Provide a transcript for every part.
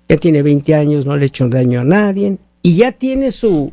ya tiene 20 años, no le ha hecho daño a nadie, y ya tiene su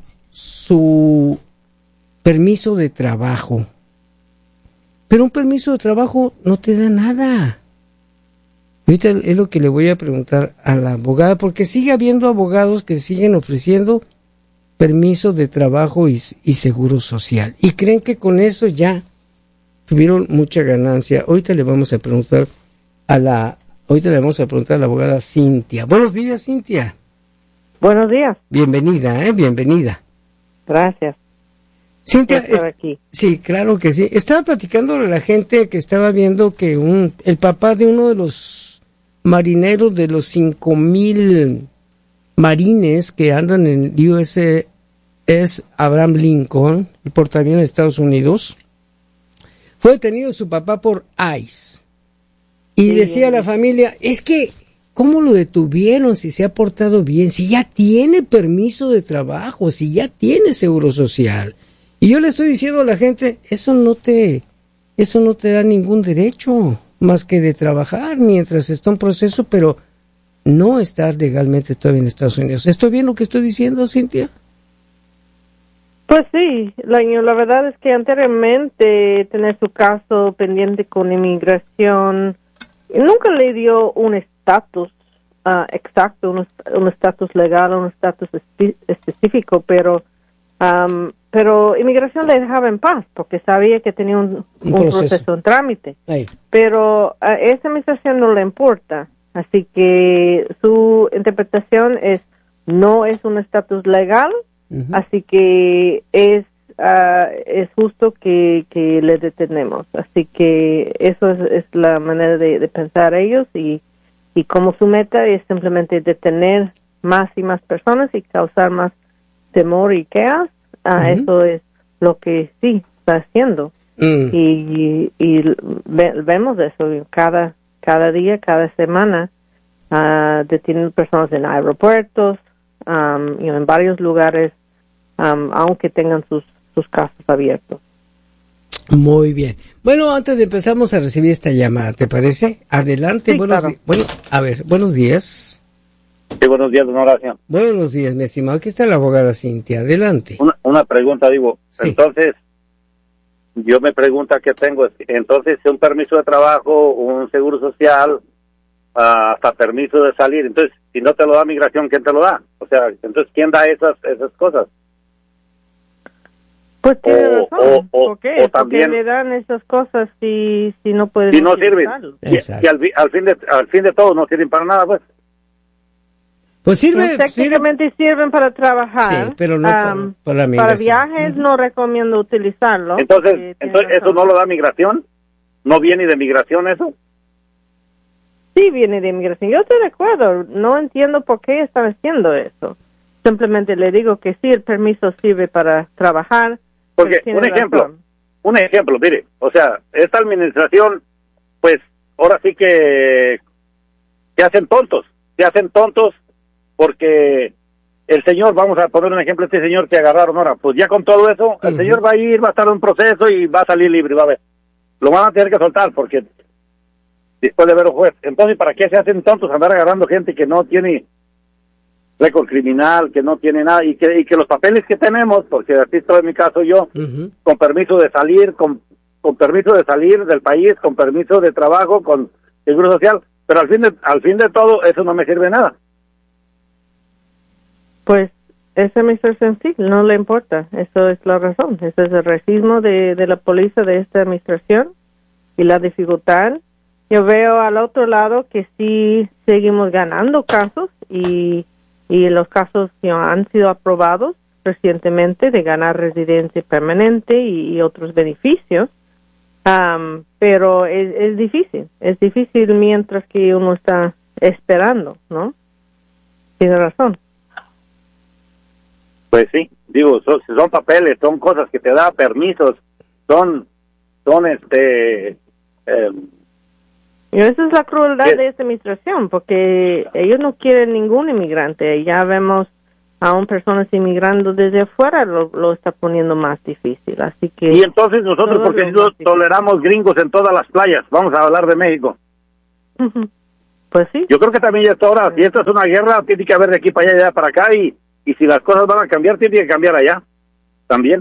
permiso de trabajo. Pero un permiso de trabajo no te da nada. Ahorita es lo que le voy a preguntar a la abogada, porque sigue habiendo abogados que siguen ofreciendo permiso de trabajo y seguro social, y creen que con eso ya tuvieron mucha ganancia. Ahorita le vamos a preguntar a la abogada Cintia. Buenos días, Cintia. Buenos días. Bienvenida, bienvenida. Gracias. Cintia, sí, claro que sí. Estaba platicando a la gente que estaba viendo que el papá de uno de los marineros de los 5,000 marines que andan en USS Abraham Lincoln, el portaaviones de Estados Unidos, fue detenido su papá por ICE. Y decía la familia, es que, ¿cómo lo detuvieron si se ha portado bien? Si ya tiene permiso de trabajo, si ya tiene seguro social. Y yo le estoy diciendo a la gente, eso no te da ningún derecho, más que de trabajar mientras está en proceso, pero no estar legalmente todavía en Estados Unidos. ¿Estoy bien lo que estoy diciendo, Cintia? Pues sí, la verdad es que anteriormente tener su caso pendiente con inmigración nunca le dio un estatus exacto, un estatus legal, un estatus específico, pero inmigración le dejaba en paz porque sabía que tenía un proceso en trámite. Pero a esa administración no le importa, así que su interpretación no es un estatus legal. Así que es justo que le detenemos. Así que eso es la manera de pensar ellos y como su meta es simplemente detener más y más personas y causar más temor y caos. Eso es lo que sí está haciendo. Y vemos eso cada día, cada semana. Detienen personas en aeropuertos, en varios lugares, aunque tengan sus casos abiertos. Muy bien. Bueno, antes de empezamos a recibir esta llamada, ¿te parece? Adelante. Sí, claro. Buenos días. Sí, buenos días, don Horacio. Buenos días, mi estimado. Aquí está la abogada Cintia. Adelante. Una pregunta, digo. Sí. Entonces, yo me pregunto qué tengo. Entonces, un permiso de trabajo, un seguro social, hasta permiso de salir. Entonces, si no te lo da migración, ¿quién te lo da? O sea, entonces, ¿quién da esas cosas? Pues tiene razón. ¿Por qué? O también, porque le dan esas cosas si no pueden. Si no sirven. Y al fin de todo no sirven para nada, pues. Pues técnicamente sirven para trabajar. Sí, pero no para migración. Para viajes no recomiendo utilizarlo. Entonces ¿eso no lo da migración? ¿No viene de migración eso? Sí, viene de inmigración. Yo estoy de acuerdo. No entiendo por qué están haciendo eso. Simplemente le digo que sí, el permiso sirve para trabajar. Porque, un ejemplo, mire, o sea, esta administración, pues, ahora sí que se hacen tontos porque el señor, vamos a poner un ejemplo, este señor que agarraron ahora, pues ya con todo eso, el señor va a estar en un proceso y va a salir libre, va a ver. Lo van a tener que soltar porque después de ver un juez. Entonces, ¿para qué se hacen tontos andar agarrando gente que no tiene récord criminal, que no tiene nada, y que los papeles que tenemos, porque así estoy en mi caso yo, con permiso de salir, con permiso de salir del país, con permiso de trabajo, con seguro social, pero al fin de todo, eso no me sirve de nada. Pues, esa administración sí, no le importa, eso es la razón, ese es el racismo de la policía de esta administración, y la dificultad. Yo veo al otro lado que sí seguimos ganando casos, y los casos que han sido aprobados recientemente de ganar residencia permanente y otros beneficios, pero es difícil mientras que uno está esperando, ¿no? Tiene razón. Pues sí, digo, son papeles, son cosas que te da permisos, y esa es la crueldad de esta administración, porque ellos no quieren ningún inmigrante. Ya vemos aún personas inmigrando desde afuera, lo está poniendo más difícil. Así que y entonces nosotros, porque no toleramos gringos en todas las playas, vamos a hablar de México. Pues sí. Yo creo que también ya está ahora, si esta es una guerra, tiene que haber de aquí para allá, de allá para acá, y si las cosas van a cambiar, tiene que cambiar allá también.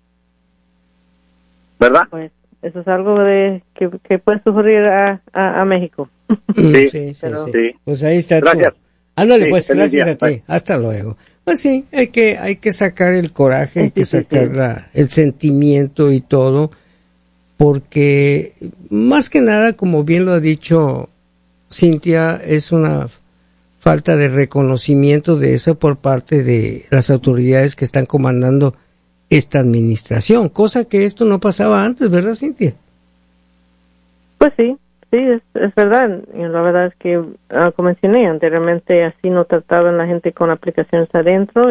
¿Verdad? Pues eso es algo que puede sugerir a México. Sí. Pues ahí está. Gracias. Ándale, pues, gracias a ti. Bye. Hasta luego. Pues sí, hay que sacar el coraje, hay que sacar el sentimiento y todo, porque más que nada, como bien lo ha dicho Cintia, es una falta de reconocimiento de eso por parte de las autoridades que están comandando esta administración, cosa que esto no pasaba antes, ¿verdad, Cintia? Pues sí, es verdad. Y la verdad es que, como mencioné anteriormente, así no trataban la gente con aplicaciones adentro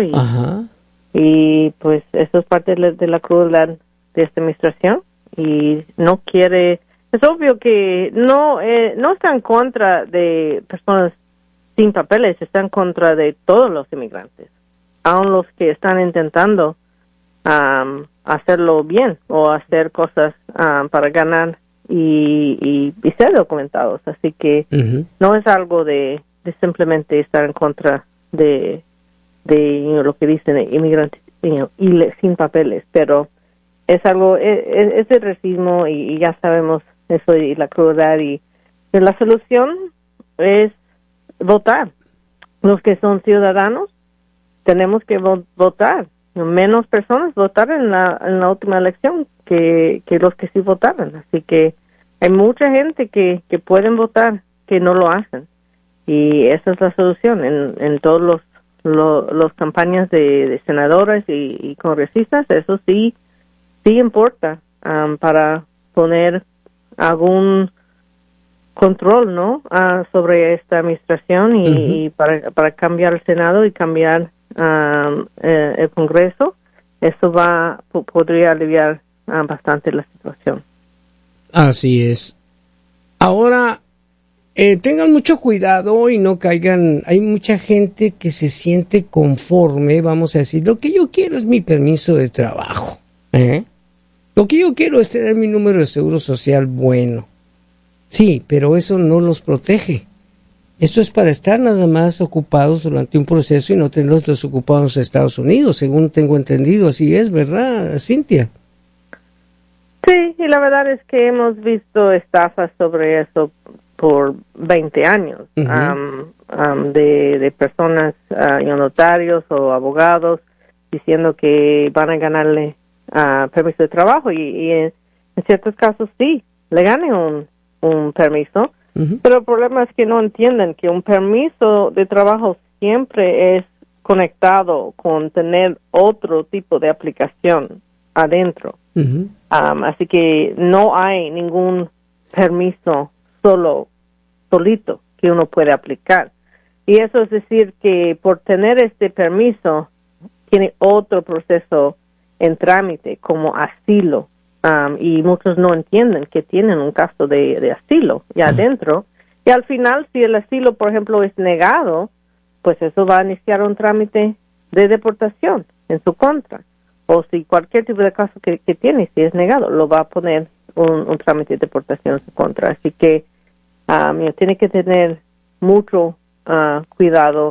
y pues eso es parte de la crueldad de esta administración y no quiere. Es obvio que no está en contra de personas sin papeles, está en contra de todos los inmigrantes, aun los que están intentando hacerlo bien o hacer cosas para ganar y ser documentados. Así que no es algo de simplemente estar en contra de lo que dicen inmigrantes sin papeles, pero es algo, es el racismo y ya sabemos eso y la crueldad y la solución es votar. Los que son ciudadanos tenemos que votar. Menos personas votaron en la última elección que los que sí votaron. Así que hay mucha gente que pueden votar que no lo hacen. Y esa es la solución en todos los campañas de senadoras y congresistas. Eso sí importa para poner algún control, ¿no? Sobre esta administración y para cambiar el Senado y cambiar el Congreso. Eso podría aliviar bastante la situación. Así es. Ahora, tengan mucho cuidado y no caigan. Hay mucha gente que se siente conforme, vamos a decir, lo que yo quiero es mi permiso de trabajo. Lo que yo quiero es tener mi número de seguro social bueno. Sí, pero eso no los protege. Esto es para estar nada más ocupados durante un proceso y no tenerlos desocupados en Estados Unidos, según tengo entendido. Así es, ¿verdad, Cintia? Sí, y la verdad es que hemos visto estafas sobre eso por 20 años, de personas, notarios o abogados, diciendo que van a ganarle permiso de trabajo y en ciertos casos sí, le ganen un permiso. Pero el problema es que no entienden que un permiso de trabajo siempre es conectado con tener otro tipo de aplicación adentro. Así que no hay ningún permiso solito que uno puede aplicar. Y eso es decir que por tener este permiso tiene otro proceso en trámite como asilo. Y muchos no entienden que tienen un caso de asilo ya adentro, y al final si el asilo, por ejemplo, es negado, pues eso va a iniciar un trámite de deportación en su contra, o si cualquier tipo de caso que tiene, si es negado, lo va a poner un trámite de deportación en su contra. Así que tiene que tener mucho cuidado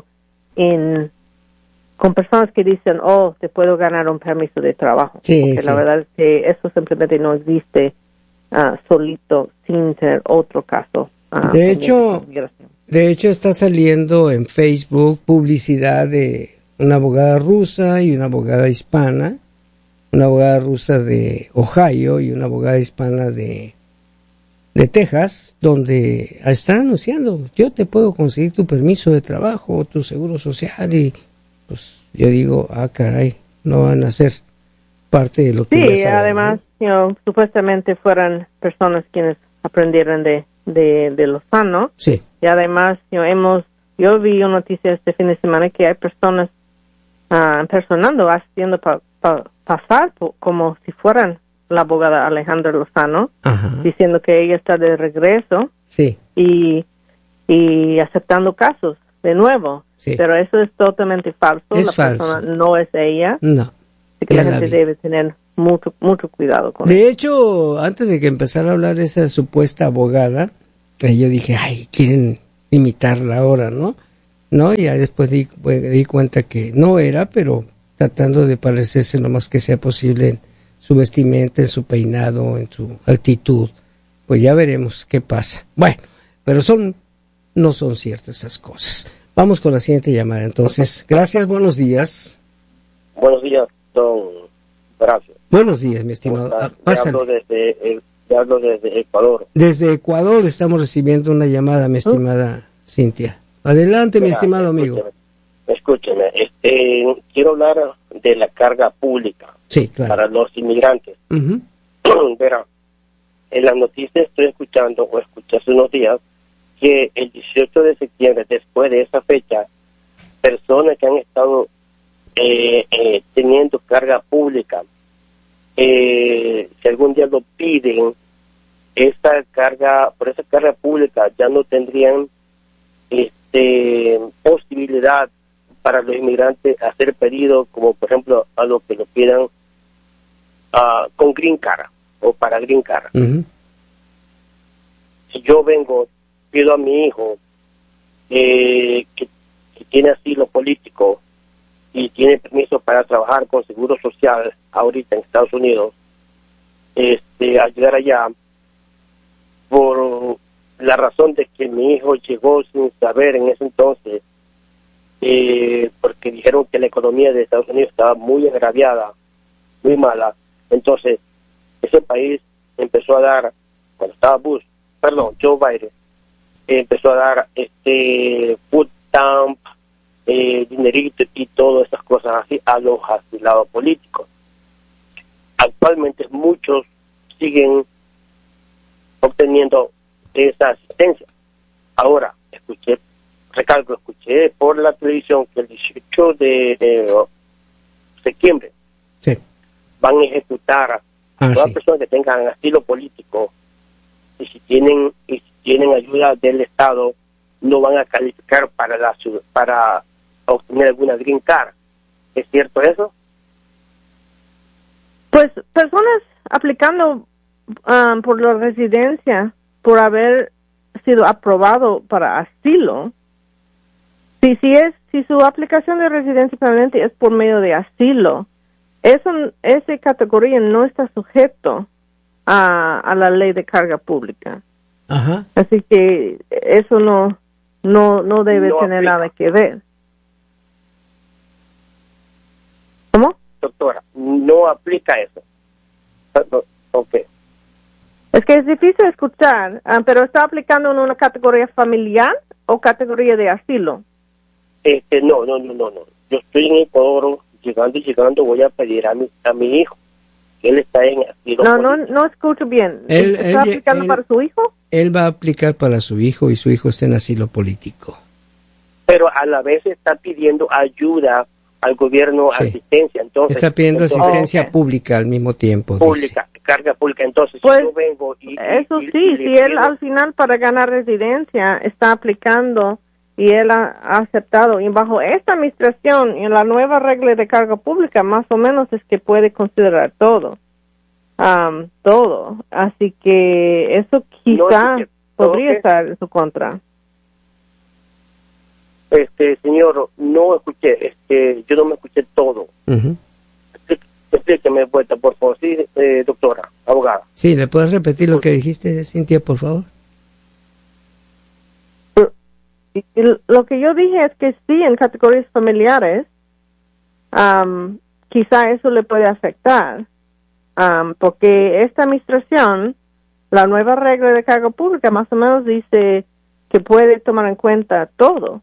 con personas que dicen, te puedo ganar un permiso de trabajo. Porque la verdad es que eso simplemente no existe solito, sin tener otro caso. De hecho, está saliendo en Facebook publicidad de una abogada rusa y una abogada hispana, una abogada rusa de Ohio y una abogada hispana de Texas, donde están anunciando, yo te puedo conseguir tu permiso de trabajo, tu seguro social y... Pues yo digo, caray, no van a ser parte de lo que... Sí, además, supuestamente fueran personas quienes aprendieron de Lozano. Sí. Y además, yo vi una noticia este fin de semana que hay personas personando, haciendo pasar como si fueran la abogada Alejandra Lozano, diciendo que ella está de regreso. Sí. Y aceptando casos de nuevo. Sí. Pero eso es totalmente falso. Es la falso. Persona no es ella. No. Así que la gente debe tener mucho cuidado con eso. De hecho, antes de que empezara a hablar esa supuesta abogada, yo dije, quieren limitar la hora, ¿no? Y ya después di cuenta que no era, pero tratando de parecerse lo más que sea posible en su vestimenta, en su peinado, en su actitud. Pues ya veremos qué pasa. Bueno, pero no son ciertas esas cosas. Vamos con la siguiente llamada. Entonces, gracias, buenos días. Buenos días, don Horacio. Buenos días, mi estimado. Te hablo desde Ecuador. Desde Ecuador estamos recibiendo una llamada, mi estimada Cintia. Adelante, mi estimado amigo. Escúcheme, quiero hablar de la carga pública, sí, claro, para los inmigrantes. Verá, en las noticias estoy escuché hace unos días, que el 18 de septiembre, después de esa fecha, personas que han estado teniendo carga pública, si algún día lo piden, por esa carga pública ya no tendrían posibilidad para los inmigrantes hacer pedidos, como por ejemplo a los que lo pidan con Green Card o para Green Card. Si yo pido a mi hijo que tiene asilo político y tiene permiso para trabajar con seguro social ahorita en Estados Unidos, al llegar allá, por la razón de que mi hijo llegó sin saber en ese entonces, porque dijeron que la economía de Estados Unidos estaba muy agraviada, muy mala, entonces ese país empezó a dar, cuando estaba Joe Biden, empezó a dar food stamp, dinerito y todas esas cosas así a los asilados políticos. Actualmente muchos siguen obteniendo esa asistencia. Ahora, escuché por la televisión que el 18 de septiembre van a ejecutar a todas personas que tengan asilo político, y si tienen ayuda del Estado no van a calificar para obtener alguna green card. ¿Es cierto eso? Pues personas aplicando por la residencia, por haber sido aprobado para asilo, si su aplicación de residencia permanente es por medio de asilo, esa categoría no está sujeto a la ley de carga pública. Ajá. Así que eso no debe tener nada que ver. ¿Cómo? Doctora, no aplica eso. Okay. Es que es difícil escuchar, pero ¿está aplicando en una categoría familiar o categoría de asilo? No. Yo estoy en Ecuador, llegando, voy a pedir a mi hijo. Él está en asilo. No escucho bien. ¿Está aplicando para su hijo? Él va a aplicar para su hijo y su hijo está en asilo político. Pero a la vez está pidiendo ayuda al gobierno, asistencia. Entonces está pidiendo asistencia pública al mismo tiempo. Pública, carga pública. Entonces, pues, si yo vengo y... Eso sí, si él al final para ganar residencia está aplicando y él ha aceptado, y bajo esta administración y en la nueva regla de carga pública, más o menos es que puede considerar todo. Así que eso quizá podría estar en su contra. Señor, no escuché, yo no me escuché todo. Explíqueme vuelta, por favor. Sí, doctora, abogada. Sí, ¿le puedes repetir lo que dijiste, Cintia, por favor? Lo que yo dije es que sí, en categorías familiares, quizá eso le puede afectar, porque esta administración, la nueva regla de carga pública, más o menos dice que puede tomar en cuenta todo,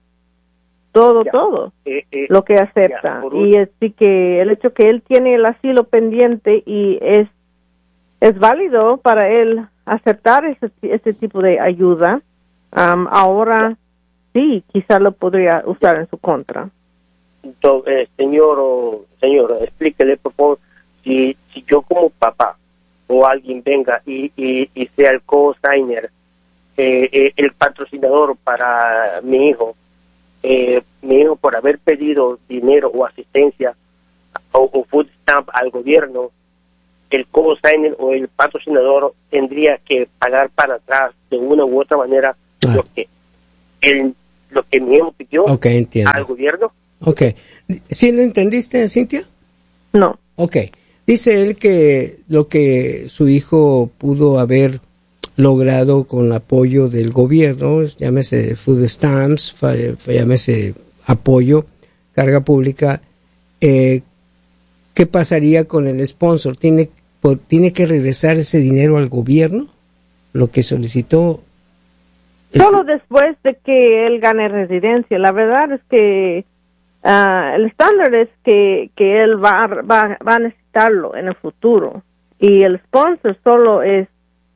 lo que acepta. Y así que el hecho que él tiene el asilo pendiente y es válido para él aceptar ese tipo de ayuda, ahora sí, quizá lo podría usar en su contra. Entonces, señor, explíquele por favor, si yo como papá o alguien venga y sea el co-signer, el patrocinador para mi hijo por haber pedido dinero o asistencia o food stamp al gobierno, el co-signer o el patrocinador tendría que pagar para atrás de una u otra manera lo que lo que mi hijo pidió al gobierno. ¿Sí lo entendiste, Cintia? No. Dice él que lo que su hijo pudo haber logrado con apoyo del gobierno, llámese food stamps, llámese apoyo, carga pública, ¿qué pasaría con el sponsor? ¿Tiene que regresar ese dinero al gobierno? Lo que solicitó. Solo después de que él gane residencia. La verdad es que el estándar es que él va a necesitarlo en el futuro. Y el sponsor solo es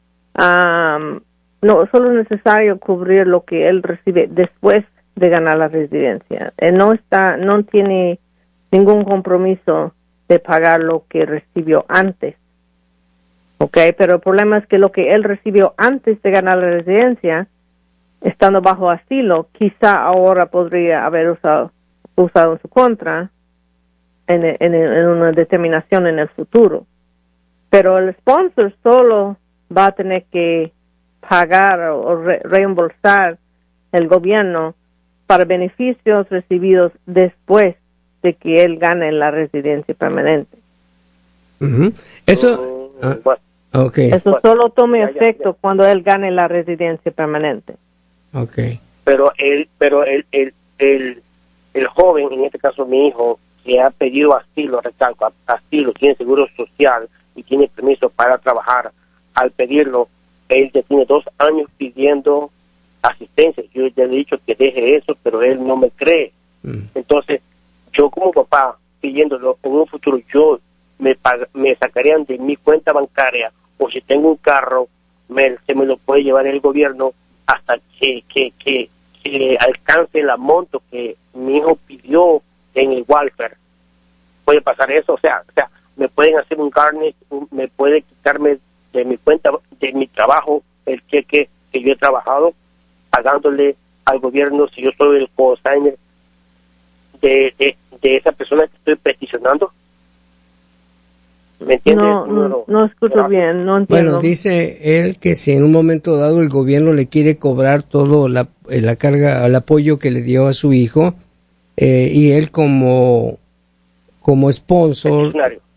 solo es necesario cubrir lo que él recibe después de ganar la residencia. Él no tiene ningún compromiso de pagar lo que recibió antes. Pero el problema es que lo que él recibió antes de ganar la residencia, estando bajo asilo, quizá ahora podría haber usado en su contra en una determinación en el futuro. Pero el sponsor solo va a tener que pagar o reembolsar el gobierno para beneficios recibidos después de que él gane la residencia permanente. Eso eso solo tome efecto cuando él gane la residencia permanente. Pero el joven, en este caso mi hijo, que ha pedido asilo, recalco, asilo, tiene seguro social y tiene permiso para trabajar, al pedirlo, él ya tiene 2 años pidiendo asistencia. Yo ya le he dicho que deje eso, pero él no me cree. Entonces, yo como papá, pidiéndolo, en un futuro yo me sacarían de mi cuenta bancaria, o si tengo un carro, se me lo puede llevar el gobierno hasta que alcance el monto que mi hijo pidió en el welfare. Puede pasar eso, o sea, me pueden hacer un garnish, me puede quitarme de mi cuenta, de mi trabajo, el cheque que yo he trabajado, pagándole al gobierno si yo soy el cosigner de esa persona que estoy peticionando. ¿Me entiendes? No escucho bien, no entiendo. Bueno, dice él que si en un momento dado el gobierno le quiere cobrar todo la carga, el apoyo que le dio a su hijo, y él como sponsor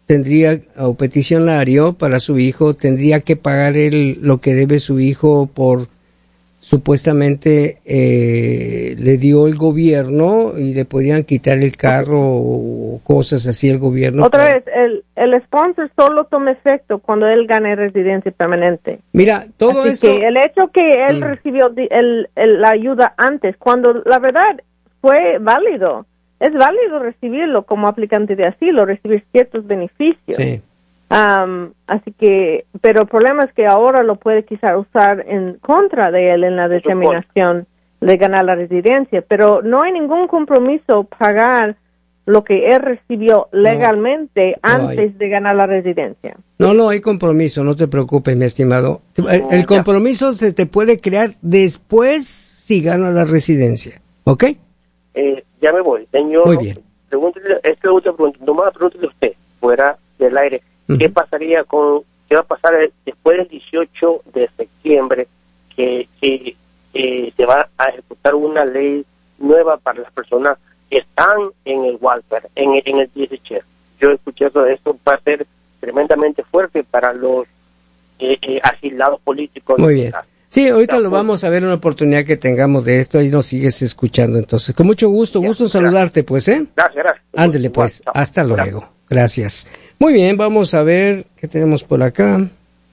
peticionario para su hijo, tendría que pagar él lo que debe su hijo por supuestamente le dio el gobierno y le podrían quitar el carro o cosas así al gobierno. Otra vez, el sponsor solo toma efecto cuando él gane residencia permanente. Mira, todo así esto... que el hecho que él recibió la ayuda antes, cuando la verdad fue válido, es válido recibirlo como aplicante de asilo, recibir ciertos beneficios. Sí. Así que, pero el problema es que ahora lo puede quizá usar en contra de él en la determinación de ganar la residencia, pero no hay ningún compromiso pagar lo que él recibió legalmente antes de ganar la residencia. No hay compromiso, no te preocupes, mi estimado. El compromiso se te puede crear después si gana la residencia, ¿ok? Ya me voy, señor. Muy bien. Pregúntele, nomás pregúntele a usted, fuera del aire, ¿qué va a pasar después del 18 de septiembre que se va a ejecutar una ley nueva para las personas que están en el welfare, en el DSH? Yo escuché eso va a ser tremendamente fuerte para los asilados políticos. Muy bien. Sí, ahorita lo vamos a ver en una oportunidad que tengamos de esto, ahí nos sigues escuchando entonces. Con mucho gusto en saludarte, pues, Gracias. Ándele, pues, hasta luego. Gracias. Muy bien, vamos a ver qué tenemos por acá.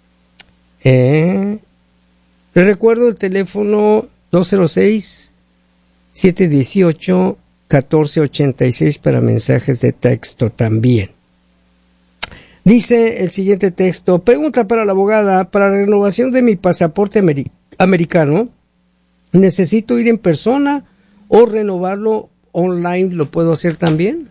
Les recuerdo el teléfono 206-718-1486 para mensajes de texto también. Dice el siguiente texto: pregunta para la abogada, para la renovación de mi pasaporte americano, ¿necesito ir en persona o renovarlo online? ¿Lo puedo hacer también?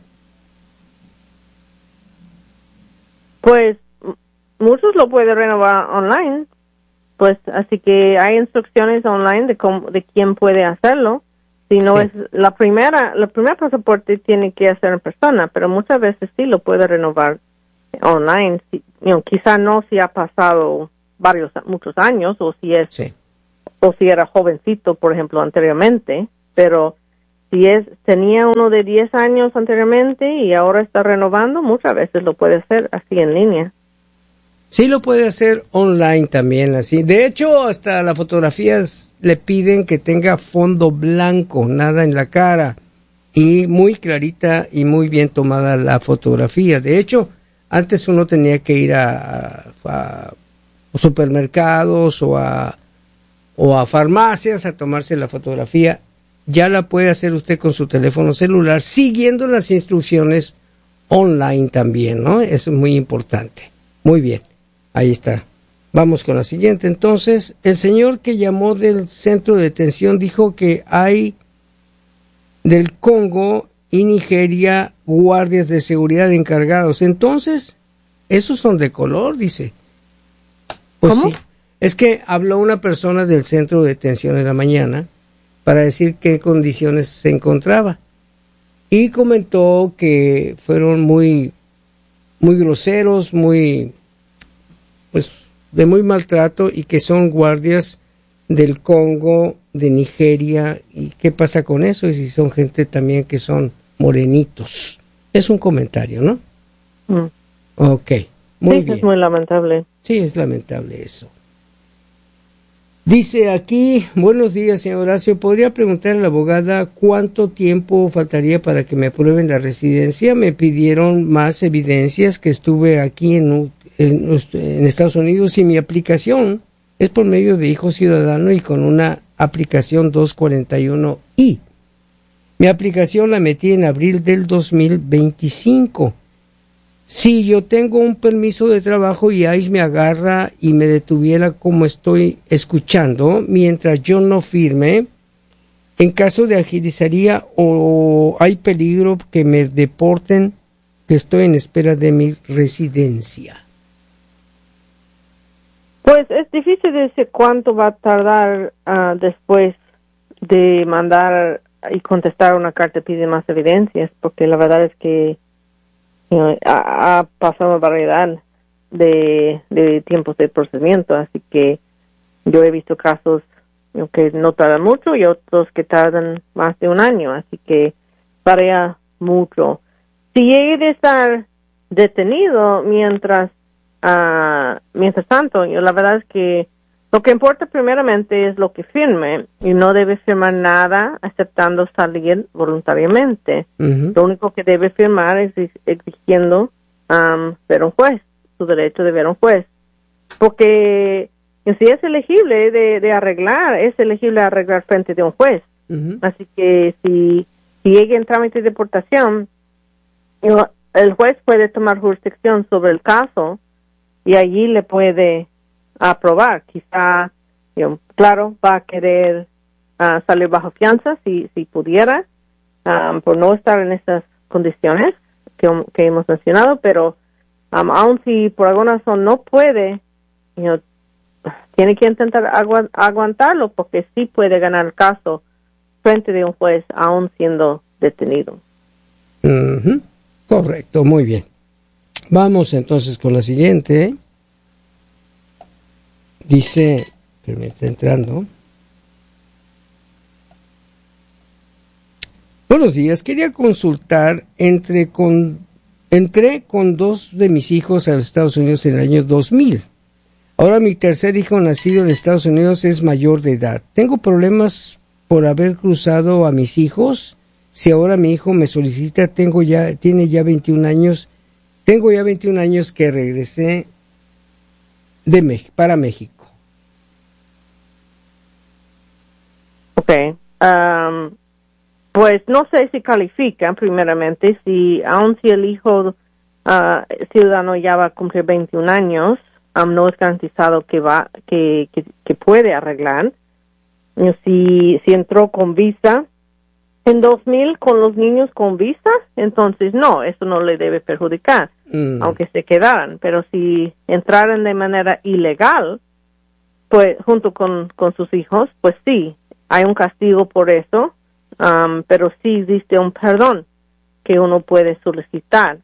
Pues muchos lo pueden renovar online, pues así que hay instrucciones online de quién puede hacerlo. Si no es la primera pasaporte tiene que hacer en persona, pero muchas veces sí lo puede renovar online. Quizá no si ha pasado muchos años o si es o si era jovencito, por ejemplo, anteriormente, pero si tenía uno de 10 años anteriormente y ahora está renovando, muchas veces lo puede hacer así en línea. Sí, lo puede hacer online también, así. De hecho, hasta las fotografías le piden que tenga fondo blanco, nada en la cara, y muy clarita y muy bien tomada la fotografía. De hecho, antes uno tenía que ir a supermercados o a farmacias a tomarse la fotografía. Ya la puede hacer usted con su teléfono celular, siguiendo las instrucciones online también, ¿no? Eso es muy importante. Muy bien, ahí está. Vamos con la siguiente. Entonces, el señor que llamó del centro de detención dijo que hay del Congo y Nigeria guardias de seguridad encargados. Entonces, esos son de color, dice. Pues ¿cómo? Sí. Es que habló una persona del centro de detención en la mañana para decir qué condiciones se encontraba. Y comentó que fueron muy groseros, pues de muy maltrato, y que son guardias del Congo, de Nigeria. ¿Y qué pasa con eso? Y si son gente también que son morenitos. Es un comentario, ¿no? Ok, muy bien. Es muy lamentable. Sí, es lamentable eso. Dice aquí, buenos días, señor Horacio. ¿Podría preguntar a la abogada cuánto tiempo faltaría para que me aprueben la residencia? Me pidieron más evidencias que estuve aquí en Estados Unidos, y mi aplicación es por medio de Hijo Ciudadano y con una aplicación 241I. Mi aplicación la metí en abril del 2025. Si yo tengo un permiso de trabajo y ICE me agarra y me detuviera como estoy escuchando, mientras yo no firme, en caso de agilizaría o hay peligro que me deporten, que estoy en espera de mi residencia. Pues es difícil decir cuánto va a tardar después de mandar y contestar una carta pide más evidencias, porque la verdad es que ha pasado variedad de tiempos de procedimiento, así que yo he visto casos que no tardan mucho y otros que tardan más de un año, así que varía mucho. Si llegue de estar detenido mientras tanto, la verdad es que lo que importa primeramente es lo que firme, y no debe firmar nada aceptando salir voluntariamente. Lo único que debe firmar es exigiendo ver un juez, su derecho de ver un juez. Porque si es elegible de arreglar, es elegible arreglar frente de un juez. Así que si llega en trámite de deportación, el juez puede tomar jurisdicción sobre el caso y allí le puede aprobar. Quizá, claro, va a querer salir bajo fianza si pudiera, por no estar en esas condiciones que hemos mencionado, pero aun si por alguna razón no puede, tiene que intentar aguantarlo, porque sí puede ganar el caso frente de un juez aún siendo detenido. Correcto, muy bien. Vamos entonces con la siguiente. Dice, me está entrando. Buenos días, quería consultar, entré con 2 de mis hijos a los Estados Unidos en el año 2000. Ahora mi tercer hijo nacido en Estados Unidos es mayor de edad. ¿Tengo problemas por haber cruzado a mis hijos? Si ahora mi hijo me solicita, tiene ya 21 años. Tengo ya 21 años que regresé para México. Okay. Pues no sé si califica, primeramente, aun si el hijo ciudadano ya va a cumplir 21 años, no es garantizado que puede arreglar. Si entró con visa en 2000 con los niños con visa, entonces no, eso no le debe perjudicar, aunque se quedaran. Pero si entraran de manera ilegal, pues junto con sus hijos, pues sí, hay un castigo por eso, pero sí existe un perdón que uno puede solicitar.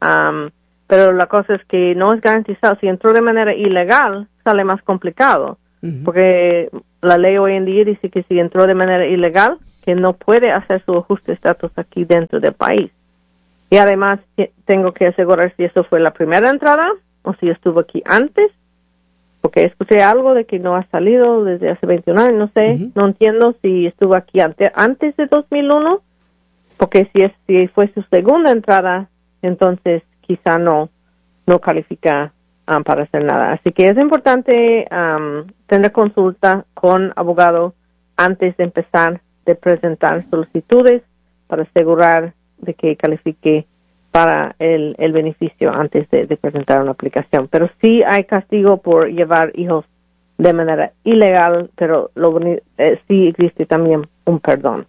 Pero la cosa es que no es garantizado. Si entró de manera ilegal, sale más complicado, porque la ley hoy en día dice que si entró de manera ilegal, que no puede hacer su ajuste de estatus aquí dentro del país. Y además tengo que asegurar si eso fue la primera entrada o si estuvo aquí antes, porque escuché algo de que no ha salido desde hace 21 años, no sé, no entiendo si estuvo aquí antes de 2001, porque si fue su segunda entrada, entonces quizá no califica para hacer nada. Así que es importante tener consulta con abogado antes de empezar de presentar solicitudes para asegurar de que califique para el beneficio antes de presentar una aplicación. Pero sí hay castigo por llevar hijos de manera ilegal, pero sí existe también un perdón.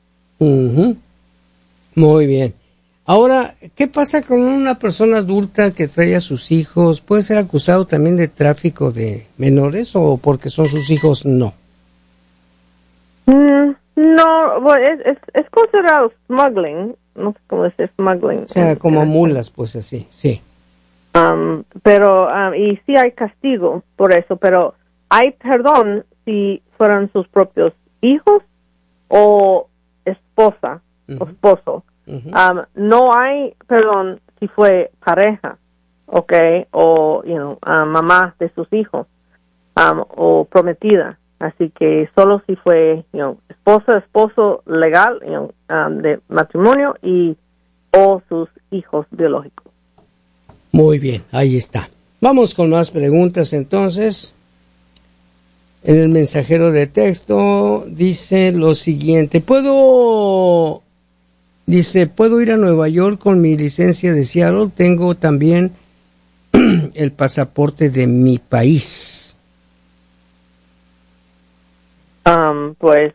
Muy bien. Ahora, ¿qué pasa con una persona adulta que trae a sus hijos? ¿Puede ser acusado también de tráfico de menores o porque son sus hijos? No. No, bueno, es considerado smuggling, no sé cómo decir smuggling. O sea, como mulas, pues así, sí. Pero, y sí hay castigo por eso, pero hay perdón si fueran sus propios hijos o esposa o esposo. No hay perdón si fue pareja, okay, o mamá de sus hijos, o prometida. Así que solo si fue esposo legal de matrimonio o sus hijos biológicos. Muy bien, ahí está. Vamos con más preguntas entonces. En el mensajero de texto dice lo siguiente: ¿Puedo ir a Nueva York con mi licencia de Seattle? Tengo también el pasaporte de mi país. Pues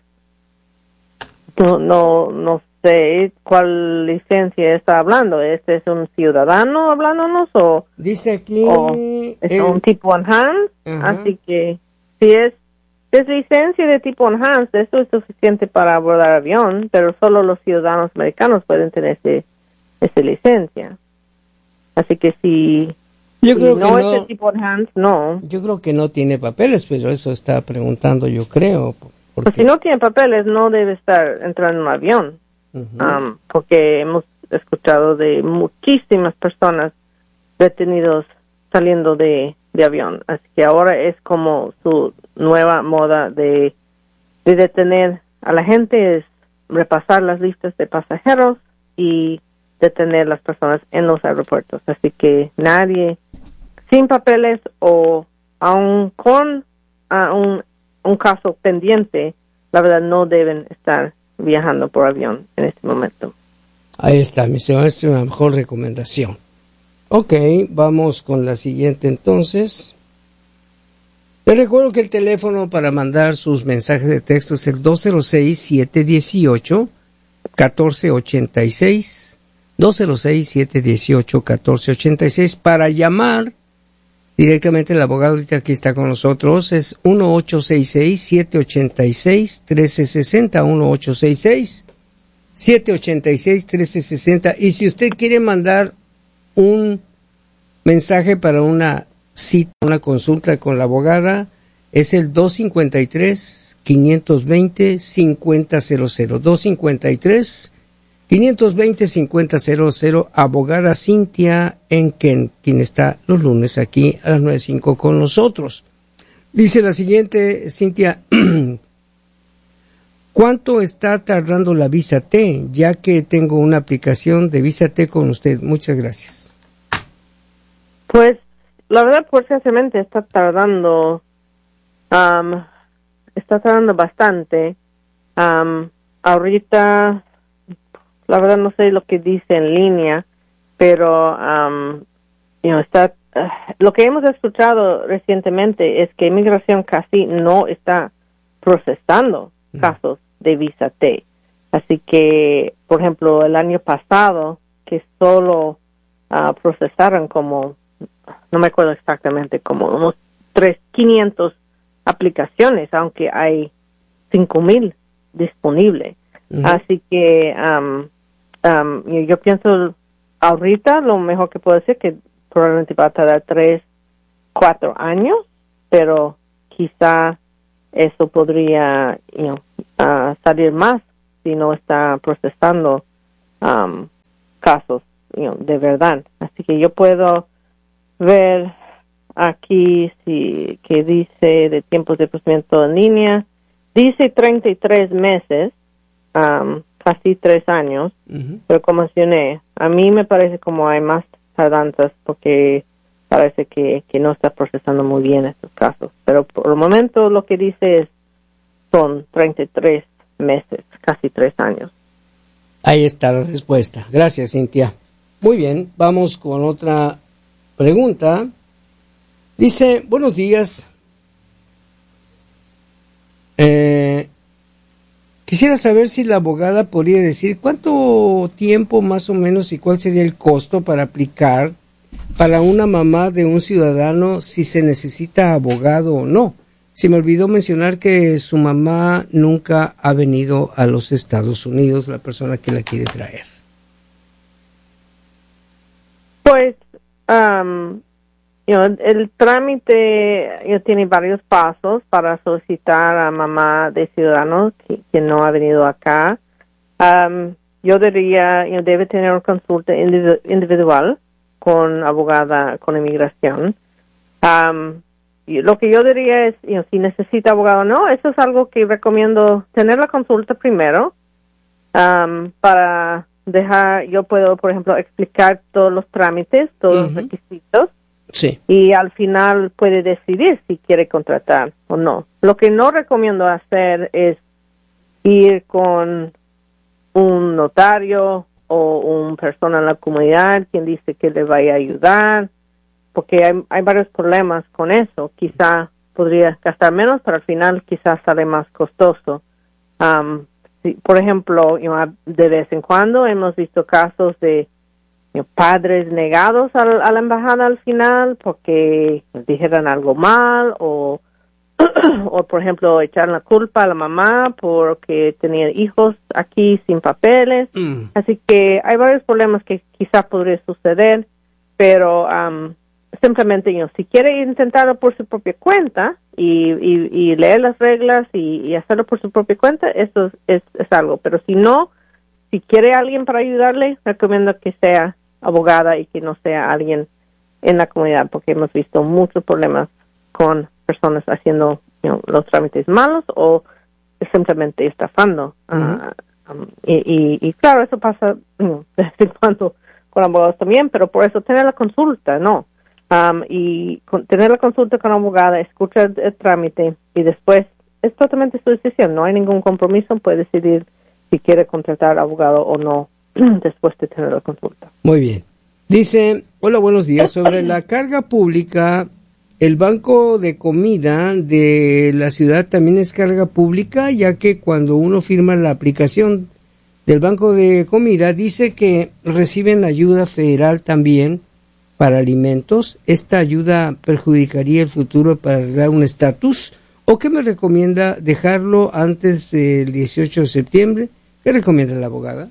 no sé cuál licencia está hablando. ¿Este es un ciudadano hablándonos o dice aquí es un tipo enhanced? Así que si es licencia de tipo enhanced, eso es suficiente para abordar avión, pero solo los ciudadanos americanos pueden tener esa licencia. Así que si yo creo no que es de tipo enhanced, no. Yo creo que no tiene papeles, pero eso está preguntando, yo creo. Pues si no tiene papeles, no debe estar entrando en un avión. Porque hemos escuchado de muchísimas personas detenidos saliendo de avión. Así que ahora es como su nueva moda de detener a la gente, es repasar las listas de pasajeros y detener las personas en los aeropuertos. Así que nadie sin papeles o aún con un caso pendiente, la verdad no deben estar viajando por avión en este momento. Ahí está, mi estimado, esta es una mejor recomendación. Ok, vamos con la siguiente entonces. Les recuerdo que el teléfono para mandar sus mensajes de texto es el 206-718-1486. 206-718-1486. Para llamar directamente, el abogado ahorita aquí está con nosotros, es 1866-786-1360, 1866-786-1360. Y si usted quiere mandar un mensaje para una cita, una consulta con la abogada, es el 253-520-5000, 253-520-5000, abogada Cynthia Enken, quien está los lunes aquí a las 9:05 con nosotros. Dice la siguiente, Cynthia, ¿cuánto está tardando la visa T? Ya que tengo una aplicación de visa T con usted. Muchas gracias. Pues, la verdad, forzosamente está tardando bastante. Ahorita, la verdad no sé lo que dice en línea, pero lo que hemos escuchado recientemente es que inmigración casi no está procesando casos de visa T. Así que, por ejemplo, el año pasado, que solo procesaron como, no me acuerdo exactamente, como unos 500 aplicaciones, aunque hay 5,000 disponibles. Así que yo pienso ahorita lo mejor que puedo decir que probablemente va a tardar 3-4 años, pero quizá eso podría salir más si no está procesando casos de verdad. Así que yo puedo ver aquí que dice de tiempos de procesamiento en línea, dice 33 meses, casi 3 años, pero como mencioné, a mí me parece como hay más tardanzas porque parece que no está procesando muy bien estos casos, pero por el momento lo que dice son 33 meses, casi 3 años. Ahí está la respuesta. Gracias, Cintia. Muy bien, vamos con otra pregunta. Dice, buenos días. Quisiera saber si la abogada podría decir cuánto tiempo más o menos y cuál sería el costo para aplicar para una mamá de un ciudadano si se necesita abogado o no. Se me olvidó mencionar que su mamá nunca ha venido a los Estados Unidos, la persona que la quiere traer. Pues, el trámite tiene varios pasos para solicitar a mamá de ciudadano que no ha venido acá. Yo diría, debe tener una consulta individual con abogada con inmigración. Y lo que yo diría es, si necesita abogado o no, eso es algo que recomiendo tener la consulta primero, para yo puedo, por ejemplo, explicar todos los trámites, todos los requisitos, sí, y al final puede decidir si quiere contratar o no. Lo que no recomiendo hacer es ir con un notario o una persona en la comunidad quien dice que le vaya a ayudar, porque hay varios problemas con eso. Quizá podría gastar menos, pero al final quizás sale más costoso. Por ejemplo, de vez en cuando hemos visto casos de padres negados a la embajada al final porque dijeron algo mal o por ejemplo echar la culpa a la mamá porque tenía hijos aquí sin papeles. Así que hay varios problemas que quizá podría suceder, pero simplemente si quiere intentarlo por su propia cuenta y leer las reglas y hacerlo por su propia cuenta, eso es algo. Pero si quiere alguien para ayudarle, recomiendo que sea abogada y que no sea alguien en la comunidad, porque hemos visto muchos problemas con personas haciendo los trámites malos o simplemente estafando. Y claro, eso pasa de vez en cuando con abogados también, pero por eso tener la consulta, ¿no? Y tener la consulta con la abogada, escuchar el trámite y después es totalmente su decisión, no hay ningún compromiso, puede decidir si quiere contratar abogado o no después de tener la consulta. Muy bien. Dice, hola, buenos días. Sobre la carga pública, ¿el banco de comida de la ciudad también es carga pública? Ya que cuando uno firma la aplicación del banco de comida, dice que reciben ayuda federal también para alimentos. ¿Esta ayuda perjudicaría el futuro para arreglar un estatus? ¿O qué me recomienda dejarlo antes del 18 de septiembre? ¿Qué recomienda la abogada?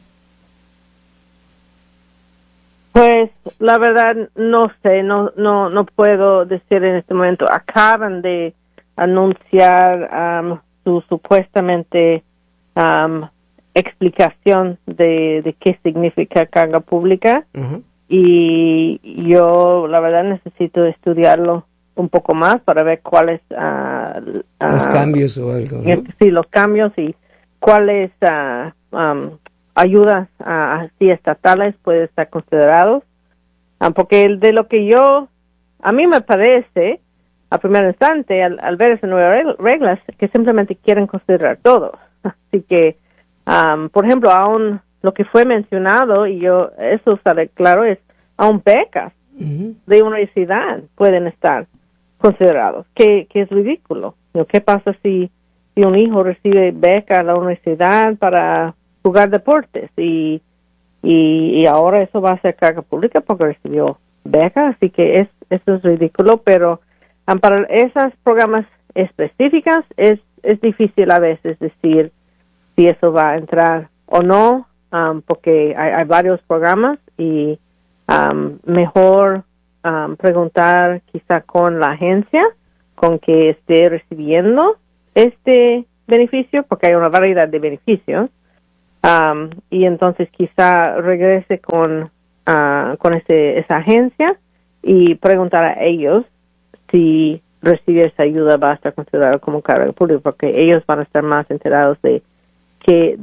Pues la verdad no sé, no puedo decir en este momento. Acaban de anunciar su supuestamente explicación de qué significa carga pública. Y yo la verdad necesito estudiarlo un poco más para ver cuáles los cambios o algo, ¿no? Sí, los cambios y cuáles ayudas así estatales pueden estar considerados, porque de lo que a mí me parece a primer instante al ver esas nuevas reglas que simplemente quieren considerar todo. Así que por ejemplo, aún lo que fue mencionado, y eso sale claro, es aún becas de universidad pueden estar considerados, que es ridículo. ¿Qué pasa si un hijo recibe beca a la universidad para jugar deportes y ahora eso va a ser carga pública porque recibió beca? Así que eso es ridículo, pero para esos programas específicas es difícil a veces decir si eso va a entrar o no, porque hay varios programas y mejor preguntar quizá con la agencia con que esté recibiendo este beneficio, porque hay una variedad de beneficios, y entonces quizá regrese con esa agencia y preguntar a ellos si recibir esa ayuda va a estar considerado como cargo público, porque ellos van a estar más enterados de qué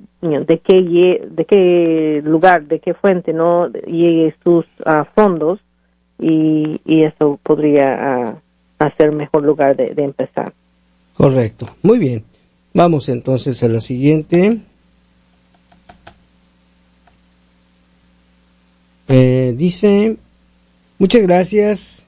lugar, de qué fuente no llegue sus fondos, y eso podría ser mejor lugar de empezar. Correcto, muy bien. Vamos entonces a la siguiente. Dice, muchas gracias.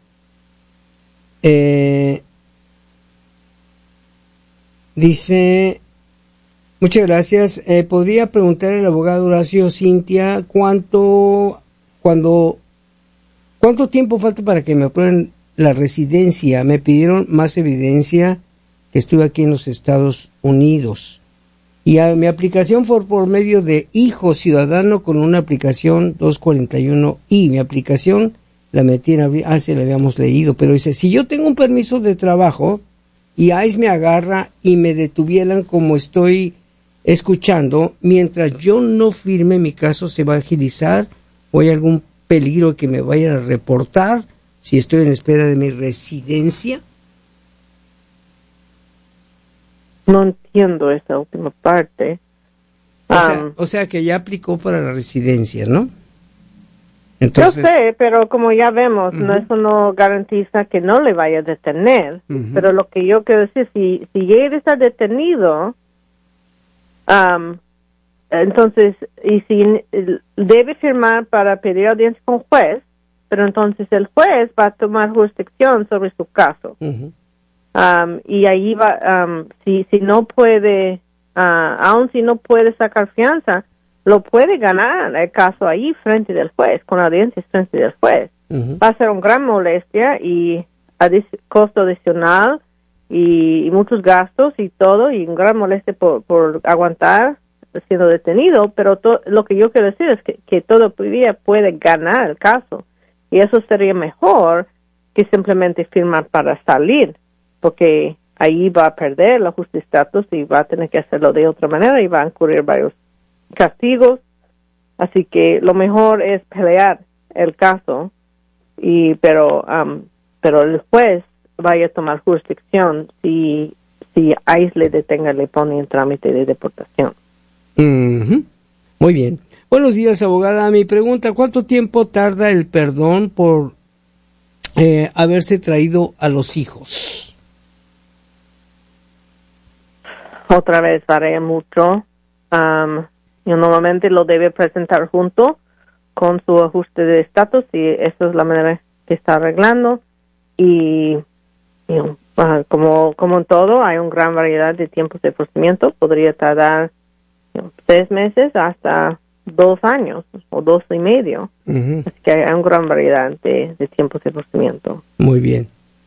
Dice, muchas gracias. ¿Podría preguntar al abogado Horacio Cintia cuánto tiempo falta para que me aprueben la residencia? Me pidieron más evidencia que estuve aquí en los Estados Unidos. Y mi aplicación fue por medio de Hijo Ciudadano con una aplicación 241I. Mi aplicación la metí en abril, sí la habíamos leído, pero dice, si yo tengo un permiso de trabajo y ICE me agarra y me detuvieran como estoy escuchando, mientras yo no firme, mi caso se va a agilizar, o hay algún peligro que me vayan a reportar si estoy en espera de mi residencia. No entiendo esa última parte. O sea que ya aplicó para la residencia, ¿no? Entonces, yo sé, pero como ya vemos, eso no garantiza que no le vaya a detener. Pero lo que yo quiero decir, si él está detenido, entonces, y si debe firmar para pedir audiencia con juez, pero entonces el juez va a tomar jurisdicción sobre su caso. Y ahí va, si no puede, aun si no puede sacar fianza, lo puede ganar el caso ahí frente del juez, con audiencias frente del juez. Va a ser una gran molestia y costo adicional y muchos gastos y todo, y una gran molestia por aguantar siendo detenido, pero lo que yo quiero decir es que todavía puede ganar el caso, y eso sería mejor que simplemente firmar para salir, porque ahí va a perder el ajuste de estatus y va a tener que hacerlo de otra manera y va a incurrir varios castigos. Así que lo mejor es pelear el caso, pero el juez vaya a tomar jurisdicción si ICE le detenga, le pone en trámite de deportación. Muy bien. Buenos días, abogada. Mi pregunta, ¿cuánto tiempo tarda el perdón por haberse traído a los hijos? Otra vez varía mucho. Y normalmente lo debe presentar junto con su ajuste de estatus, y esa es la manera que está arreglando. Y como en todo, hay una gran variedad de tiempos de procedimiento. Podría tardar 6 meses hasta 2 años o 2 y medio. Así que hay una gran variedad de tiempos de procedimiento. Muy bien.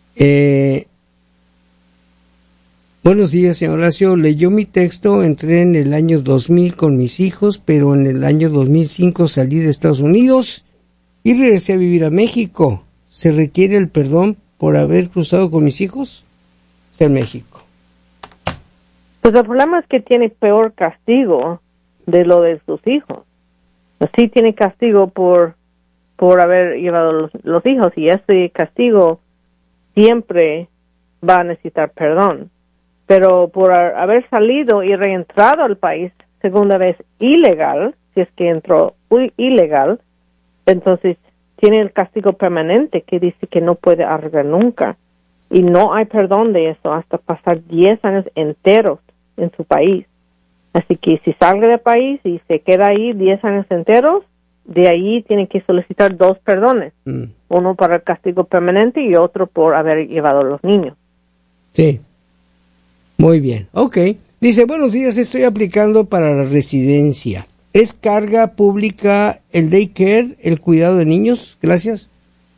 Buenos días, señor Horacio. Leyó mi texto, entré en el año 2000 con mis hijos, pero en el año 2005 salí de Estados Unidos y regresé a vivir a México. ¿Se requiere el perdón por haber cruzado con mis hijos? En México. Pues el problema es que tiene peor castigo de lo de sus hijos. Sí tiene castigo por haber llevado los hijos, y ese castigo siempre va a necesitar perdón. Pero por haber salido y reentrado al país segunda vez ilegal, si es que entró ilegal, entonces tiene el castigo permanente que dice que no puede arreglar nunca. Y no hay perdón de eso hasta pasar 10 años enteros en su país. Así que si sale del país y se queda ahí 10 años enteros, de ahí tiene que solicitar 2 perdones. Uno para el castigo permanente y otro por haber llevado a los niños. Sí. Muy bien, ok. Dice, buenos días, estoy aplicando para la residencia. ¿Es carga pública el daycare, el cuidado de niños? Gracias.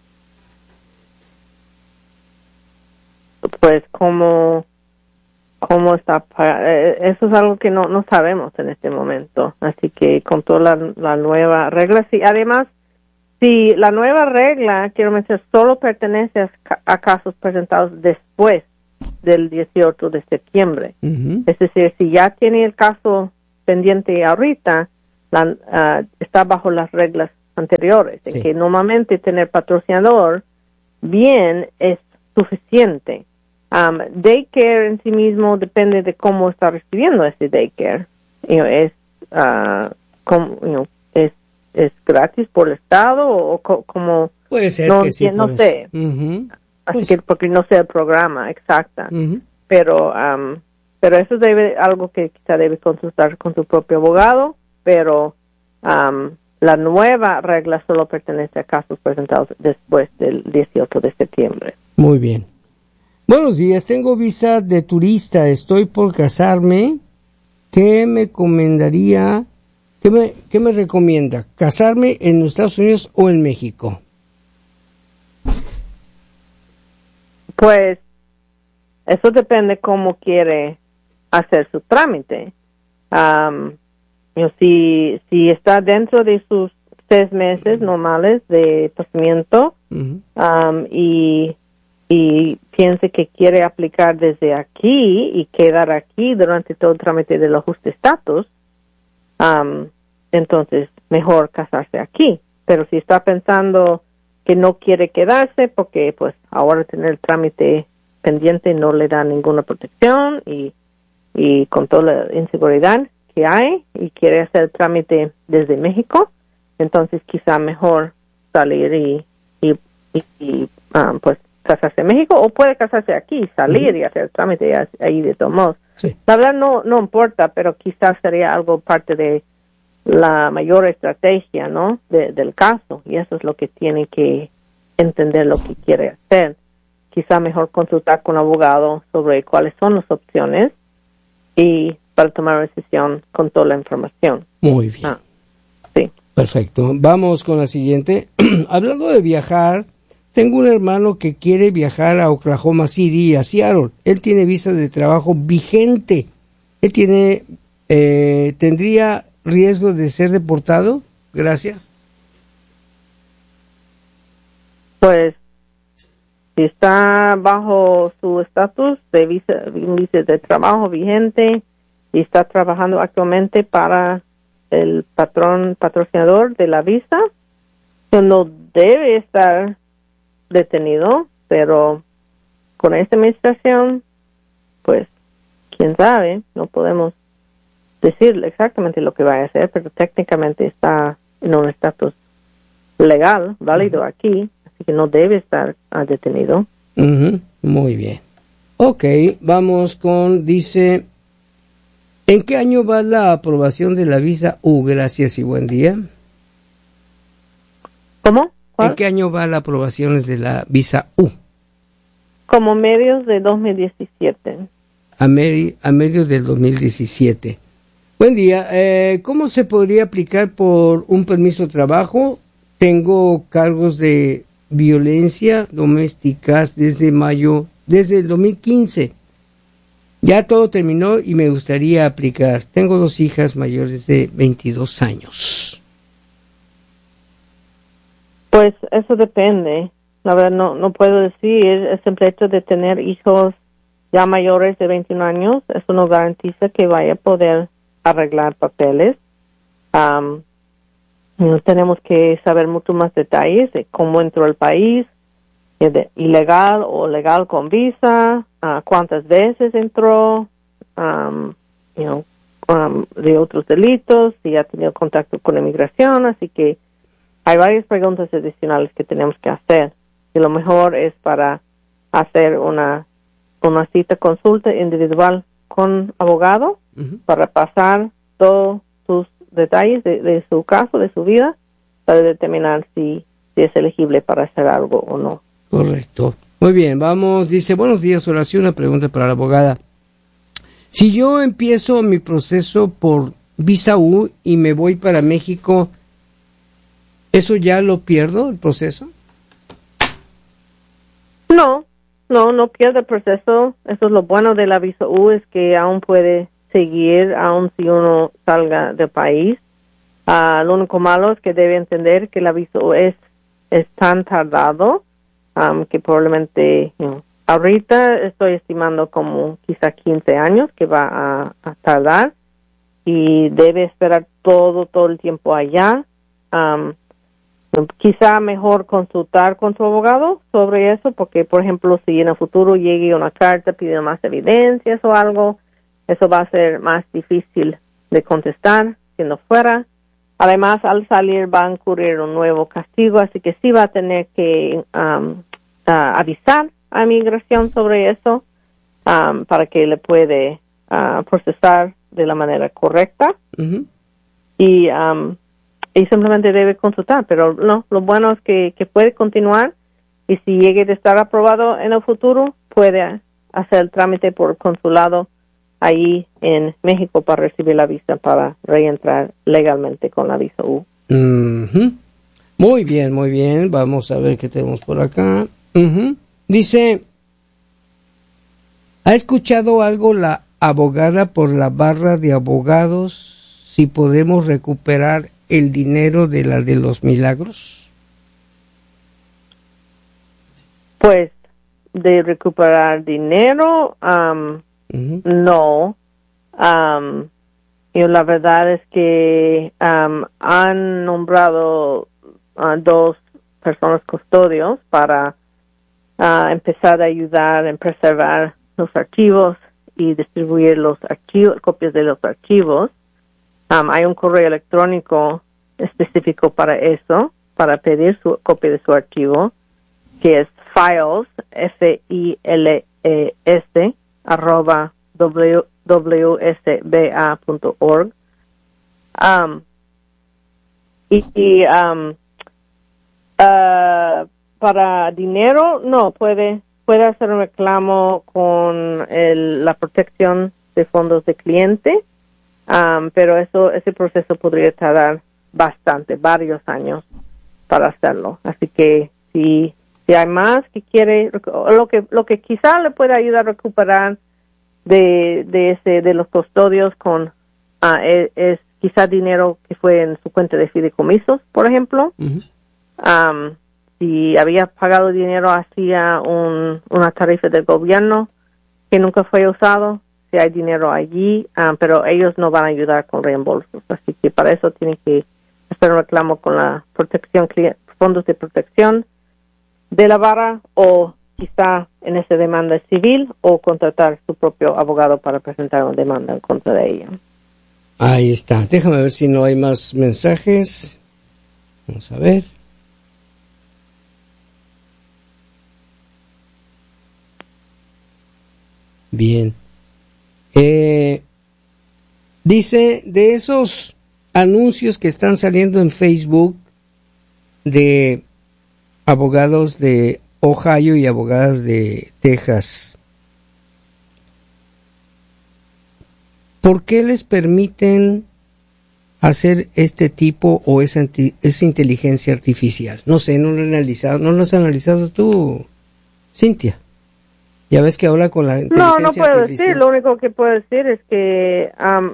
Pues ¿cómo está? Eso es algo que no sabemos en este momento. Así que con toda la nueva regla, sí. Además, si la nueva regla, quiero mencionar, solo pertenece a casos presentados después del 18 de septiembre. Es decir, si ya tiene el caso pendiente ahorita, está bajo las reglas anteriores, en que normalmente tener patrocinador bien es suficiente. Daycare en sí mismo depende de cómo está recibiendo ese daycare. ¿Es gratis por el Estado o como? Puede ser no, que sí. No sé. Así que porque no sé el programa exacta. Pero eso algo que quizá debe consultar con su propio abogado, pero la nueva regla solo pertenece a casos presentados después del 18 de septiembre. Muy bien. Buenos días, tengo visa de turista, estoy por casarme. ¿Qué me recomendaría? ¿Qué me recomienda? ¿Casarme en los Estados Unidos o en México? Pues eso depende cómo quiere hacer su trámite. Si está dentro de sus 6 meses normales de procedimiento y piense que quiere aplicar desde aquí y quedar aquí durante todo el trámite del ajuste de estatus, entonces mejor casarse aquí. Pero si está pensando que no quiere quedarse porque pues ahora tener el trámite pendiente no le da ninguna protección y con toda la inseguridad que hay y quiere hacer el trámite desde México, entonces quizá mejor salir y pues casarse en México, o puede casarse aquí, salir y hacer el trámite ahí de todos modos. La verdad no importa, pero quizás sería algo parte de la mayor estrategia, ¿no? Del caso, y eso es lo que tiene que entender lo que quiere hacer. Quizá mejor consultar con un abogado sobre cuáles son las opciones y para tomar una decisión con toda la información. Muy bien. Sí. Perfecto. Vamos con la siguiente. Hablando de viajar, tengo un hermano que quiere viajar a Oklahoma City y a Seattle. Él tiene visa de trabajo vigente. Él tendría riesgo de ser deportado. Gracias. Pues si está bajo su estatus de visa de trabajo vigente y está trabajando actualmente para el patrocinador de la visa, no debe estar detenido, pero con esta administración, pues, quién sabe, no podemos decirle exactamente lo que va a hacer, pero técnicamente está en un estatus legal, válido aquí, así que no debe estar detenido. Muy bien. Ok, vamos dice, ¿en qué año va la aprobación de la visa U? Gracias y buen día. ¿Cómo? ¿En qué año va la aprobación de la visa U? Como medios de 2017. A medios del 2017. Buen día. ¿Cómo se podría aplicar por un permiso de trabajo? Tengo cargos de violencia doméstica desde el 2015. Ya todo terminó y me gustaría aplicar. Tengo 2 hijas mayores de 22 años. Pues eso depende. La verdad no puedo decir. El simple hecho de tener hijos ya mayores de 21 años, eso no garantiza que vaya a poder arreglar papeles. Tenemos que saber mucho más detalles de cómo entró al país, ilegal o legal con visa, cuántas veces entró, de otros delitos, si ha tenido contacto con inmigración, así que hay varias preguntas adicionales que tenemos que hacer. Y lo mejor es para hacer una cita, consulta individual con abogado para pasar todos sus detalles de su caso, de su vida, para determinar si es elegible para hacer algo o no. Correcto. Muy bien, dice, buenos días, oración, una pregunta para la abogada. Si yo empiezo mi proceso por visa U y me voy para México, ¿eso ya lo pierdo, el proceso? No pierde el proceso. Eso es lo bueno de la visa U, es que aún puede seguir, aún si uno salga del país. Lo único malo es que debe entender que la visa U es tan tardado que probablemente ahorita estoy estimando como quizá 15 años que va a tardar y debe esperar todo el tiempo allá. Quizá mejor consultar con su abogado sobre eso, porque, por ejemplo, si en el futuro llegue una carta pidiendo más evidencias o algo, eso va a ser más difícil de contestar siendo fuera. Además, al salir va a incurrir un nuevo castigo, así que sí va a tener que avisar a Migración sobre eso para que le puede procesar de la manera correcta. Uh-huh. Y simplemente debe consultar, pero no, lo bueno es que puede continuar y si llegue a estar aprobado en el futuro, puede hacer el trámite por consulado ahí en México para recibir la visa para reentrar legalmente con la visa U. Uh-huh. Muy bien, vamos a ver qué tenemos por acá. Uh-huh. Dice, ¿ha escuchado algo la abogada por la barra de abogados si podemos recuperar el dinero de la de los milagros? Pues de recuperar dinero, uh-huh. No. Y la verdad es que han nombrado dos personas custodios para empezar a ayudar en preservar los archivos y distribuir los archivos, copias de los archivos. Hay un correo electrónico específico para eso, para pedir su copia de su archivo, que es files, FILES, @wsba.org. Para dinero, no, puede hacer un reclamo con la protección de fondos de cliente, pero ese proceso podría tardar varios años para hacerlo. Así que si hay más que quiere, lo que quizá le pueda ayudar a recuperar de los custodios es quizá dinero que fue en su cuenta de fideicomisos, por ejemplo. Uh-huh. Si había pagado dinero hacia una tarifa del gobierno que nunca fue usado, si hay dinero allí, pero ellos no van a ayudar con reembolsos. Así que para eso tienen que hacer un reclamo con la fondos de protección de la barra, o quizá en esa demanda civil, o contratar su propio abogado para presentar una demanda en contra de ella. Ahí está. Déjame ver si no hay más mensajes. Vamos a ver. Bien. Dice, de esos anuncios que están saliendo en Facebook de abogados de Ohio y abogadas de Texas, ¿por qué les permiten hacer este tipo o esa inteligencia artificial? No sé, no lo has analizado tú, Cintia. Ya ves que ahora con la inteligencia artificial... No puedo decir, lo único que puedo decir es que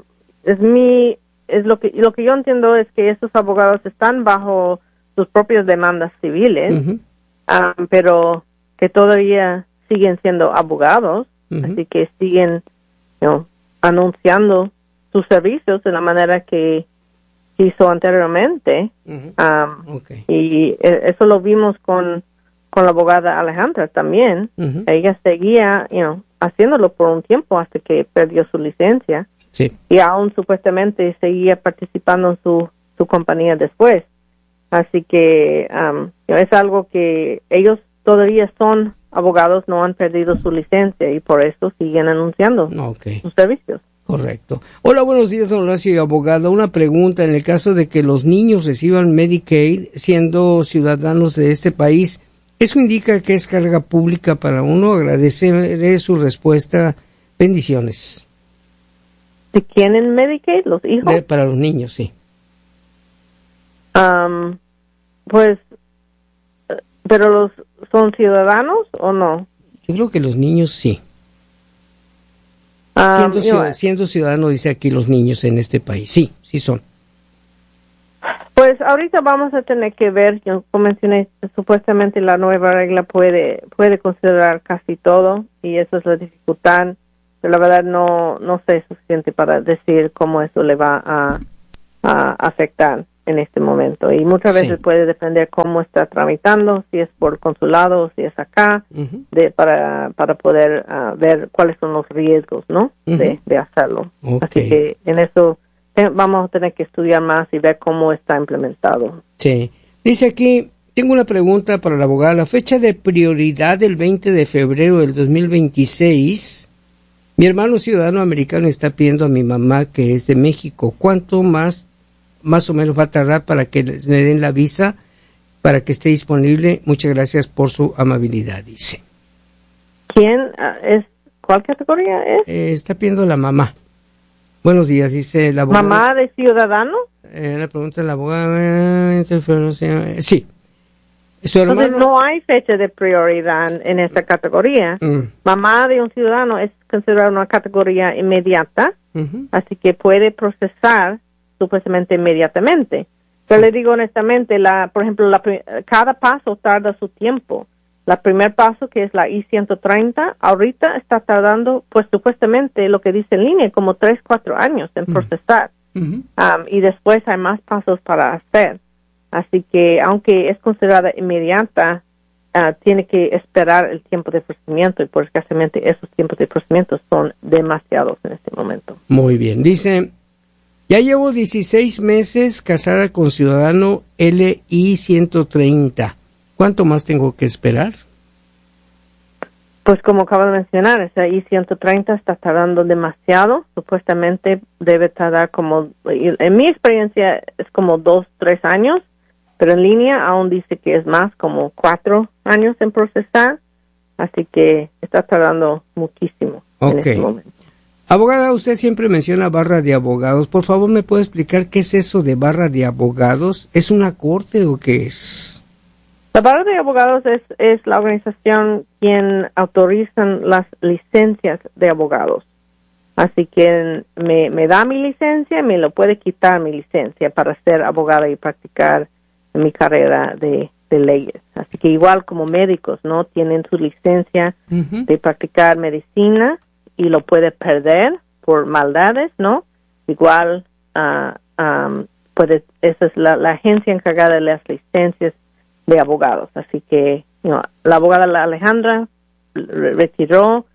lo que yo entiendo es que esos abogados están bajo sus propias demandas civiles, uh-huh. Pero que todavía siguen siendo abogados, uh-huh. Así que siguen anunciando sus servicios de la manera que hizo anteriormente, uh-huh. Okay. Y eso lo vimos con la abogada Alejandra también. Uh-huh. Ella seguía haciéndolo por un tiempo hasta que perdió su licencia. Sí. Y aún supuestamente seguía participando en su compañía después. Así que es algo que ellos todavía son abogados, no han perdido su licencia y por eso siguen anunciando sus servicios. Correcto. Hola, buenos días, don Horacio y abogado. Una pregunta: en el caso de que los niños reciban Medicaid siendo ciudadanos de este país, ¿eso indica que es carga pública para uno? Agradeceré su respuesta. Bendiciones. ¿De quién en Medicaid? ¿Los hijos? Para los niños, sí. Pues, ¿pero son ciudadanos o no? Yo creo que los niños sí. Siendo ciudadanos, dice aquí, los niños en este país. Sí son. Pues Pues ahorita vamos a tener que ver, yo como mencioné, supuestamente la nueva regla puede considerar casi todo y eso es la dificultad, pero la verdad no sé suficiente para decir cómo eso le va a afectar en este momento. Y muchas veces puede depender cómo está tramitando, si es por consulado o si es acá, para poder ver cuáles son los riesgos, ¿no? De hacerlo. Okay. Así que en eso vamos a tener que estudiar más y ver cómo está implementado. Sí. Dice aquí, tengo una pregunta para la abogada. La fecha de prioridad del 20 de febrero del 2026, mi hermano ciudadano americano está pidiendo a mi mamá, que es de México, ¿cuánto más o menos va a tardar para que le den la visa, para que esté disponible? Muchas gracias por su amabilidad, dice. ¿Quién es? ¿Cuál categoría es? Está pidiendo la mamá. Buenos días, dice la abogada. ¿Mamá de ciudadano? La pregunta de la abogada. Sí. Su hermano. Entonces no hay fecha de prioridad en esta categoría. Mamá de un ciudadano es considerada una categoría inmediata, así que puede procesar supuestamente inmediatamente. Pero le digo honestamente, por ejemplo, cada paso tarda su tiempo. El primer paso, que es la I-130, ahorita está tardando, pues supuestamente, lo que dice en línea, como 3-4 años en procesar. Y después hay más pasos para hacer. Así que, aunque es considerada inmediata, tiene que esperar el tiempo de procesamiento, y por escasamente esos tiempos de procesamiento son demasiados en este momento. Muy bien. Dice, ya llevo 16 meses casada con ciudadano LI-130. ¿Cuánto más tengo que esperar? Pues como acabo de mencionar, esa I-130 está tardando demasiado. Supuestamente debe tardar como, en mi experiencia, es como 2-3 años, pero en línea aún dice que es más, como 4 años en procesar. Así que está tardando muchísimo en este momento. Abogada, usted siempre menciona barra de abogados. Por favor, ¿me puede explicar qué es eso de barra de abogados? ¿Es una corte o qué es? La barra de abogados es la organización quien autorizan las licencias de abogados. Así que me da mi licencia, me lo puede quitar mi licencia para ser abogada y practicar mi carrera de leyes. Así que igual como médicos, ¿no? Tienen su licencia de practicar medicina y lo puede perder por maldades, ¿no? Igual esa es la agencia encargada de las licencias de abogados. Así que la abogada Alejandra retiró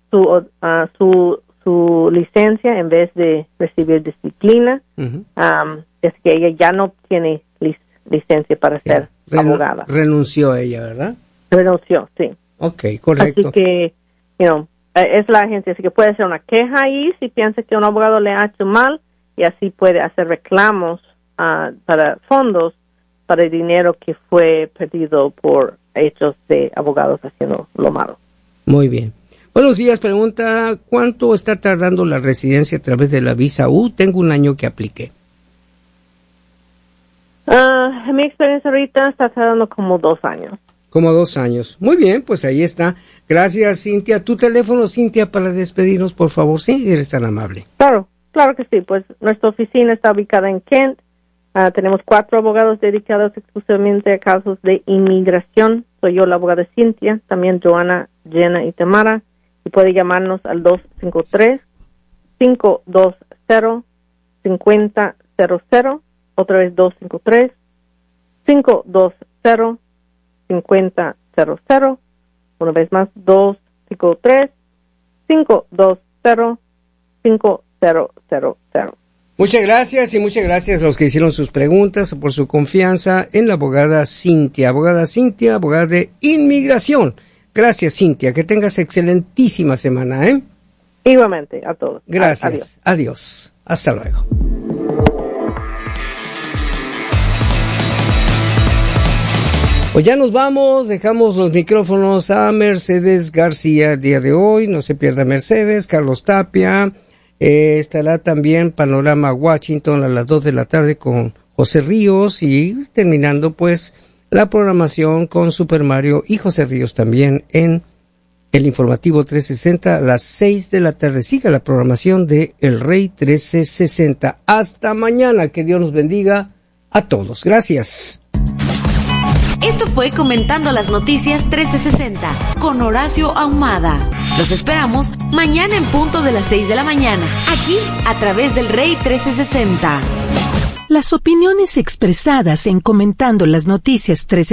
su licencia en vez de recibir disciplina. Es que ella ya no tiene licencia para ser abogada. Renunció ella, ¿verdad? Renunció, sí. Ok, correcto. Así que, es la agencia, así que puede hacer una queja ahí si piensa que un abogado le ha hecho mal, y así puede hacer reclamos para fondos para el dinero que fue perdido por hechos de abogados haciendo lo malo. Muy bien. Buenos días, pregunta, ¿cuánto está tardando la residencia a través de la visa U? Tengo un año que apliqué. En mi experiencia ahorita está tardando como 2 años. Como 2 años. Muy bien, pues ahí está. Gracias, Cintia. Tu teléfono, Cintia, para despedirnos, por favor. Sí, eres tan amable. Claro que sí. Pues nuestra oficina está ubicada en Kent. Tenemos 4 abogados dedicados exclusivamente a casos de inmigración. Soy yo, la abogada Cintia, también Joana, Jenna y Tamara. Y puede llamarnos al 253-520-5000. Otra vez 253-520-5000. Una vez más, 253-520-5000. Muchas gracias, y muchas gracias a los que hicieron sus preguntas, por su confianza en la abogada Cintia. Abogada Cintia, abogada de inmigración. Gracias, Cintia. Que tengas excelentísima semana, ¿eh? Igualmente, a todos. Gracias. Adiós. Hasta luego. Pues ya nos vamos, dejamos los micrófonos a Mercedes García el día de hoy. No se pierda Mercedes, Carlos Tapia. Estará también Panorama Washington a las 2 de la tarde con José Ríos, y terminando pues la programación con Super Mario y José Ríos también en el informativo 360 a las 6 de la tarde. Siga la programación de El Rey 1360. Hasta mañana, que Dios nos bendiga. a todos. Gracias. Esto fue Comentando las Noticias 1360 con Horacio Ahumada. Los esperamos mañana en punto de las 6 de la mañana, aquí a través del Rey 1360. Las opiniones expresadas en Comentando las Noticias 1360